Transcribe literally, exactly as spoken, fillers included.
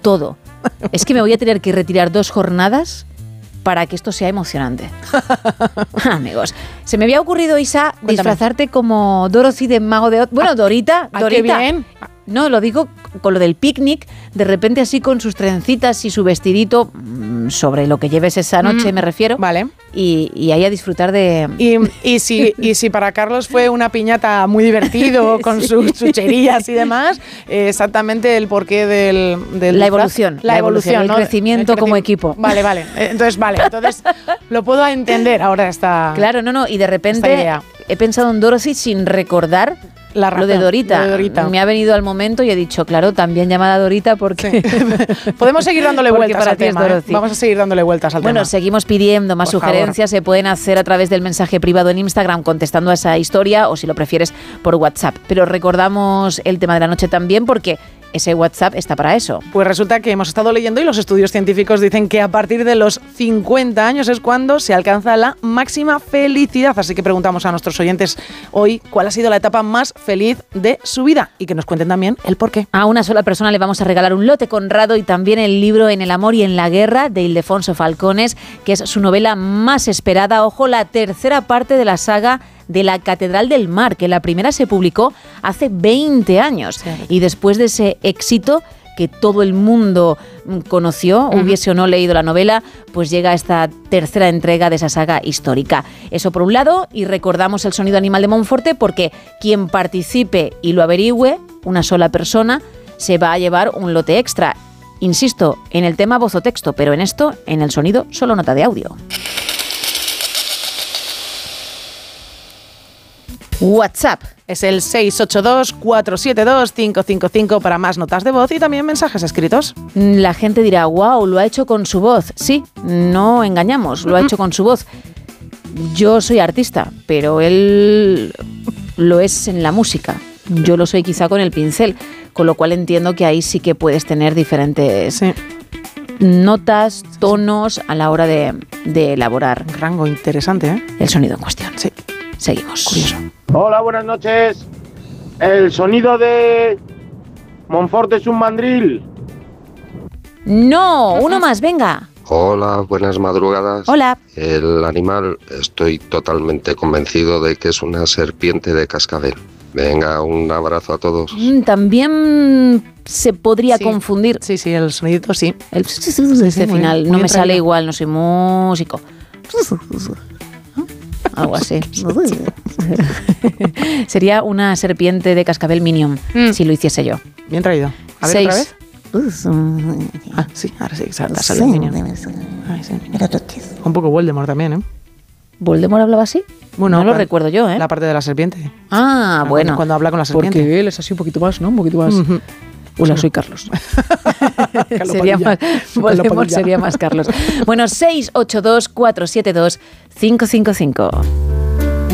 todo. Es que me voy a tener que retirar dos jornadas para que esto sea emocionante. Amigos, se me había ocurrido, Isa, Cuéntame. disfrazarte como Dorothy de Mago de Oz. Bueno, ah, Dorita, ah, Dorita. Qué bien. No, lo digo con lo del picnic, de repente así con sus trencitas y su vestidito, mmm, sobre lo que lleves esa noche, mm, me refiero. Vale. Y, y ahí a disfrutar de... Y, y, si, y si para Carlos fue una piñata muy divertido, con sí. sus chucherías y demás, eh, exactamente el porqué del... del la, evolución, la, la evolución. El ¿no? crecimiento el creci- como equipo. Vale, vale. Entonces, vale. Entonces, lo puedo entender ahora esta... Claro, no, no. Y de repente he pensado en Dorothy sin recordar... La razón, lo de Dorita. Lo de Dorita. Me ha venido al momento y he dicho, claro, también llamada Dorita porque... Sí. Podemos seguir dándole vueltas para al tema. ¿eh? Vamos a seguir dándole vueltas al bueno, tema. Bueno, seguimos pidiendo más Por sugerencias. favor. Se pueden hacer a través del mensaje privado en Instagram contestando a esa historia o si lo prefieres por WhatsApp. Pero recordamos el tema de la noche también porque ese WhatsApp está para eso. Pues resulta que hemos estado leyendo y los estudios científicos dicen que a partir de los cincuenta años es cuando se alcanza la máxima felicidad. Así que preguntamos a nuestros oyentes hoy cuál ha sido la etapa más feliz de su vida y que nos cuenten también el por qué. A una sola persona le vamos a regalar un lote Conrado y también el libro En el amor y en la guerra de Ildefonso Falcones, que es su novela más esperada. Ojo, la tercera parte de la saga de la Catedral del Mar, que la primera se publicó hace veinte años. Sí. Y después de ese éxito que todo el mundo conoció, uh-huh. hubiese o no leído la novela, pues llega esta tercera entrega de esa saga histórica. Eso por un lado, y recordamos el sonido animal de Monforte porque quien participe y lo averigüe, una sola persona, se va a llevar un lote extra. Insisto, en el tema voz o texto, pero en esto, en el sonido, solo nota de audio. WhatsApp es el seis ocho dos, cuatro siete dos, cinco cinco cinco para más notas de voz y también mensajes escritos. La gente dirá, wow, lo ha hecho con su voz. Sí, no engañamos, lo ha hecho con su voz. Yo soy artista, pero él lo es en la música. Yo lo soy quizá con el pincel, con lo cual entiendo que ahí sí que puedes tener diferentes sí. notas, tonos a la hora de, de elaborar. Un rango interesante, ¿eh? El sonido en cuestión. Sí. Seguimos. Curioso. Hola, buenas noches. El sonido de Monforte es un mandril. No, uno más, venga. Hola, buenas madrugadas. Hola. El animal, estoy totalmente convencido de que es una serpiente de cascabel. Venga, un abrazo a todos. También se podría sí. confundir. Sí, sí, el sonidito sí. El este sí, final muy, no muy me sale igual, no soy músico. Algo así. Sería una serpiente de cascabel Minion, mm. si lo hiciese yo. Bien traído. A ver, Seis. otra vez. Ah, sí, ahora sí, sale sí, el Minion. Ay, sí. Un poco Voldemort también, ¿eh? ¿Voldemort hablaba así? Bueno, no lo recuerdo yo, ¿eh? La parte de la serpiente. Ah, cuando, bueno. Cuando habla con la serpiente. Porque él es así un poquito más, ¿no? Un poquito más... Uh-huh. Hola, soy Carlos. sería más, Voldemort sería más Carlos. Bueno, seis ocho dos, cuatro siete dos, cinco cinco cinco.